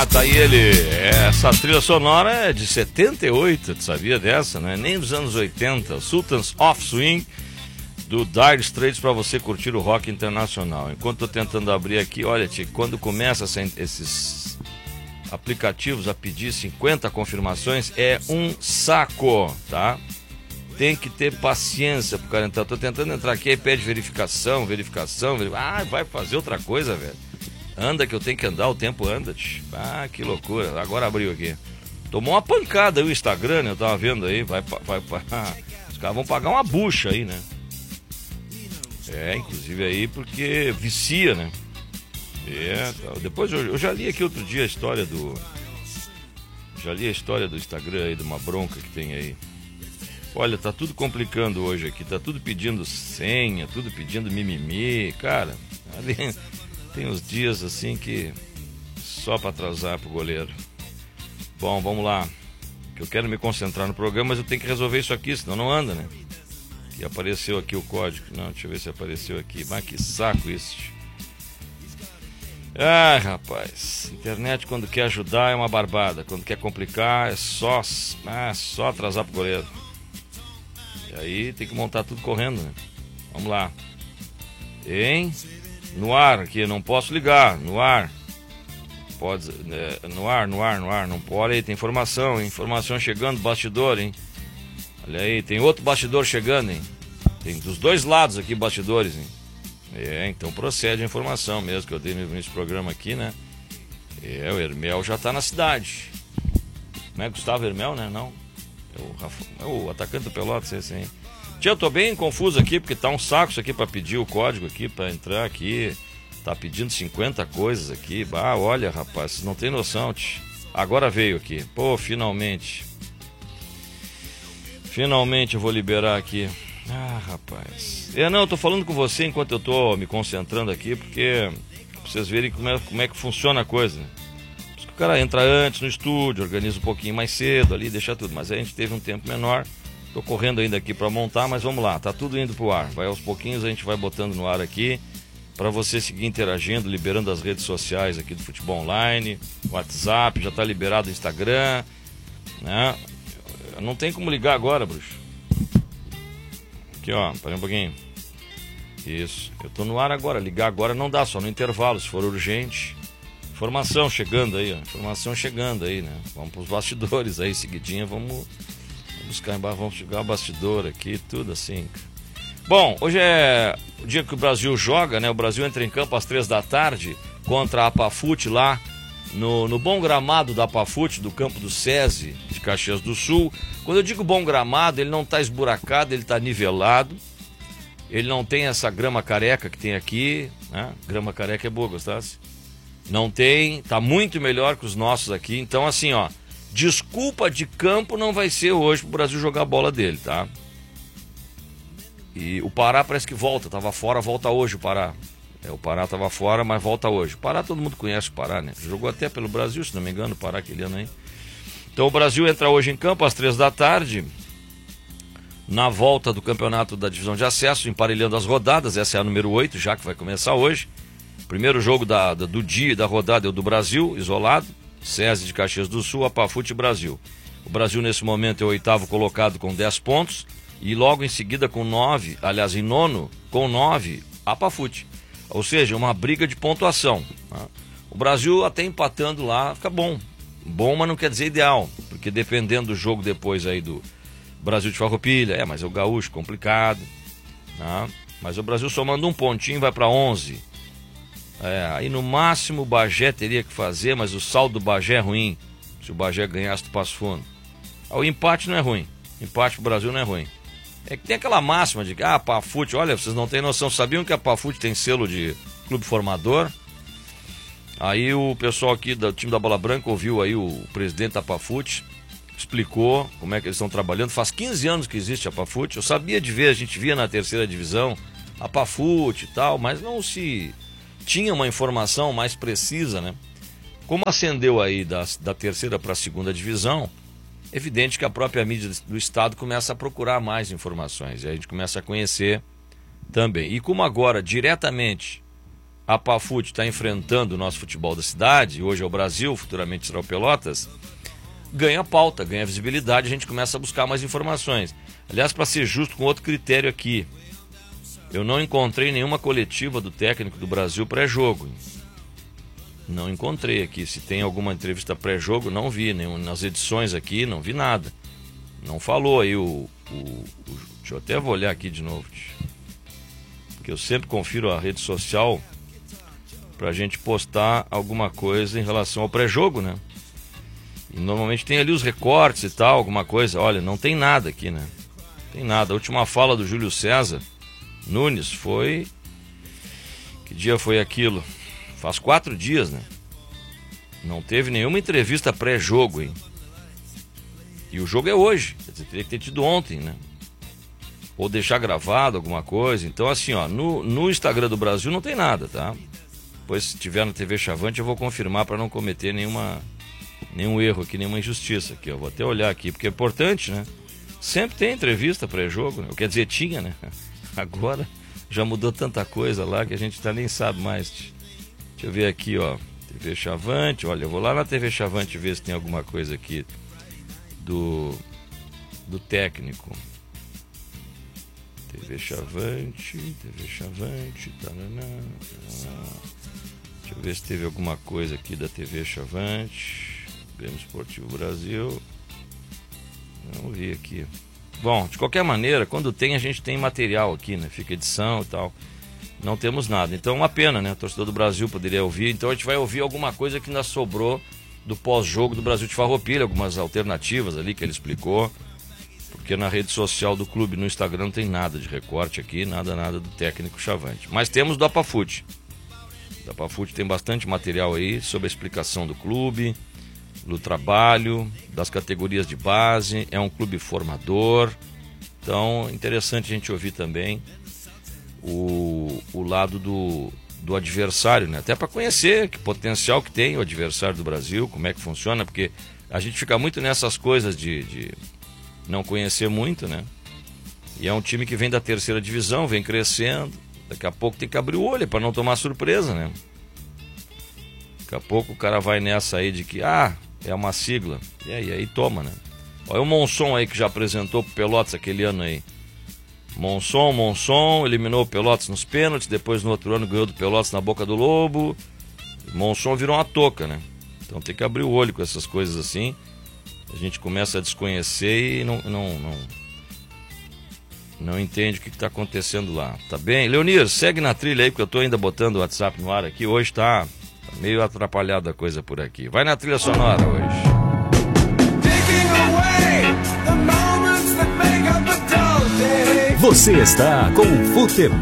tá aí ele. Essa trilha sonora é de 78, tu sabia dessa, né? Nem dos anos 80. Sultans of Swing, do Dire Straits, pra você curtir o rock internacional. Enquanto tô tentando abrir aqui, olha, tia, quando começa esses aplicativos a pedir 50 confirmações, é um saco, tá? Tem que ter paciência pro cara entrar. Tô tentando entrar aqui, aí pede verificação. Ah, vai fazer outra coisa, velho. Anda que eu tenho que andar, o tempo anda. Ah, que loucura. Agora abriu aqui. Tomou uma pancada aí o Instagram, né? Eu tava vendo aí. Os caras vão pagar uma bucha aí, né? Inclusive aí porque vicia, né? Depois eu já li aqui outro dia a história do... Já li a história do Instagram aí, de uma bronca que tem aí. Olha, tá tudo complicando hoje aqui. Tá tudo pedindo senha, tudo pedindo mimimi. Cara, ali... Tem uns dias assim que só para atrasar pro goleiro. Bom, vamos lá. Que eu quero me concentrar no programa, mas eu tenho que resolver isso aqui, senão não anda, né? E apareceu aqui o código. Não, deixa eu ver se apareceu aqui. Mas que saco isso. Ah, rapaz. Internet quando quer ajudar é uma barbada. Quando quer complicar é só atrasar pro goleiro. E aí tem que montar tudo correndo, né? Vamos lá. No ar aqui, não posso ligar, no ar. Pode, no ar, não pode. Aí tem informação chegando, bastidor, hein? Olha aí, tem outro bastidor chegando, hein? Tem dos dois lados aqui bastidores, hein? Então procede a informação mesmo que eu dei nesse programa aqui, né? O Hermel já tá na cidade. Não é Gustavo Hermel, né? Não. É o atacante do Pelotas, esse aí. Tia, eu tô bem confuso aqui, porque tá um saco isso aqui pra pedir o código aqui, pra entrar aqui. Tá pedindo 50 coisas aqui. Ah, olha, rapaz, vocês não tem noção, tia. Agora veio aqui. Pô, finalmente. Finalmente eu vou liberar aqui. Ah, rapaz. Não, eu tô falando com você enquanto eu tô me concentrando aqui, porque pra vocês verem como é que funciona a coisa, né? O cara entra antes no estúdio, organiza um pouquinho mais cedo ali, deixa tudo. Mas a gente teve um tempo menor. Tô correndo ainda aqui para montar, mas vamos lá, tá tudo indo pro ar. Vai aos pouquinhos, a gente vai botando no ar aqui para você seguir interagindo, liberando as redes sociais aqui do Futebol Online, WhatsApp, já tá liberado o Instagram, né? Não tem como ligar agora, bruxo. Aqui, ó, pera um pouquinho. Isso, eu tô no ar agora, ligar agora não dá, só no intervalo, se for urgente. Informação chegando aí, né? Vamos pros bastidores aí, seguidinha, vamos chegar ao bastidor aqui, tudo assim. Bom, hoje é o dia que o Brasil joga, né? O Brasil entra em campo às 3 da tarde contra a Pafute lá no bom gramado da Pafute, do campo do SESI de Caxias do Sul. Quando eu digo bom gramado, ele não está esburacado, ele está nivelado. Ele não tem essa grama careca que tem aqui, né? Grama careca é boa, gostasse? Não tem, tá muito melhor que os nossos aqui. Então assim, ó, desculpa de campo não vai ser hoje pro Brasil jogar a bola dele, tá? E o Pará parece que volta, tava fora, volta hoje o Pará. O Pará tava fora, mas volta hoje. O Pará, todo mundo conhece o Pará, né? Jogou até pelo Brasil, se não me engano, o Pará aquele ano aí. Então o Brasil entra hoje em campo às 3 da tarde, na volta do campeonato da divisão de acesso, emparelhando as rodadas. Essa é a número 8, já que vai começar hoje. Primeiro jogo do dia da rodada é o do Brasil, isolado. SESI de Caxias do Sul, a Pafute Brasil. O Brasil nesse momento é o 8º colocado com 10 pontos e logo em seguida com 9, aliás em nono com 9, a Pafute. Ou seja, uma briga de pontuação. Tá? O Brasil até empatando lá fica bom. Bom, mas não quer dizer ideal, porque dependendo do jogo depois aí do Brasil de Farroupilha, mas é o gaúcho, complicado. Tá? Mas o Brasil somando um pontinho vai para 11. Aí no máximo o Bagé teria que fazer, mas o saldo do Bagé é ruim. Se o Bagé ganhasse do Passo Fundo. O empate não é ruim. Empate pro Brasil não é ruim. É que tem aquela máxima de que, Pafute, olha, vocês não têm noção. Sabiam que a Pafute tem selo de clube formador? Aí o pessoal aqui do time da Bola Branca ouviu aí o presidente da Pafute, explicou como é que eles estão trabalhando. Faz 15 anos que existe a Pafute. Eu sabia de ver, a gente via na 3ª divisão a Pafute e tal, mas não se tinha uma informação mais precisa, né? Como ascendeu aí da 3ª para a 2ª divisão, evidente que a própria mídia do estado começa a procurar mais informações, e aí a gente começa a conhecer também. E como agora, diretamente, a Pafute está enfrentando o nosso futebol da cidade, hoje é o Brasil, futuramente será o Pelotas, ganha pauta, ganha visibilidade, a gente começa a buscar mais informações. Aliás, para ser justo com outro critério aqui, eu não encontrei nenhuma coletiva do técnico do Brasil pré-jogo. Não encontrei aqui. Se tem alguma entrevista pré-jogo, não vi. Nas edições aqui, não vi nada. Não falou aí deixa eu até vou olhar aqui de novo. Porque eu sempre confiro a rede social pra gente postar alguma coisa em relação ao pré-jogo, né? E normalmente tem ali os recortes e tal, alguma coisa. Olha, não tem nada aqui, né? Não tem nada. A última fala do Júlio César Nunes foi... Que dia foi aquilo? Faz 4 dias, né? Não teve nenhuma entrevista pré-jogo, hein? E o jogo é hoje. Quer dizer, teria que ter tido ontem, né? Ou deixar gravado alguma coisa. Então, assim, ó, no Instagram do Brasil não tem nada, tá? Depois, se tiver na TV Chavante, eu vou confirmar para não cometer nenhum erro aqui, nenhuma injustiça aqui. Eu vou até olhar aqui, porque é importante, né? Sempre tem entrevista pré-jogo, né? Quer dizer, tinha, né? Agora já mudou tanta coisa lá que a gente nem sabe mais. Deixa eu ver aqui, ó. TV Chavante. Olha, eu vou lá na TV Chavante ver se tem alguma coisa aqui do técnico. TV Chavante. Taranã. Deixa eu ver se teve alguma coisa aqui da TV Chavante. Grêmio Esportivo Brasil. Não vi aqui. Bom, de qualquer maneira, quando tem, a gente tem material aqui, né? Fica edição e tal. Não temos nada. Então é uma pena, né? O torcedor do Brasil poderia ouvir. Então a gente vai ouvir alguma coisa que ainda sobrou do pós-jogo do Brasil de Farroupilha, algumas alternativas ali que ele explicou. Porque na rede social do clube, no Instagram, não tem nada de recorte aqui, nada do técnico Chavante. Mas temos do Apafute. Do Apafute tem bastante material aí sobre a explicação do clube, do trabalho, das categorias de base. É um clube formador. Então, interessante a gente ouvir também o lado do adversário, né? Até para conhecer que potencial que tem o adversário do Brasil, como é que funciona, porque a gente fica muito nessas coisas de não conhecer muito, né? E é um time que vem da 3ª divisão, vem crescendo. Daqui a pouco tem que abrir o olho para não tomar surpresa, né? Daqui a pouco o cara vai nessa aí de que, é uma sigla. E aí toma, né? Olha o Monson aí que já apresentou pro Pelotas aquele ano aí. Monson, eliminou o Pelotas nos pênaltis, depois no outro ano ganhou do Pelotas na Boca do Lobo. Monson virou uma touca, né? Então tem que abrir o olho com essas coisas assim. A gente começa a desconhecer e não entende o que está acontecendo lá. Tá bem? Leonir, segue na trilha aí, porque eu estou ainda botando o WhatsApp no ar aqui. Hoje tá meio atrapalhada a coisa por aqui. Vai na trilha sonora hoje. Você está com o Futebol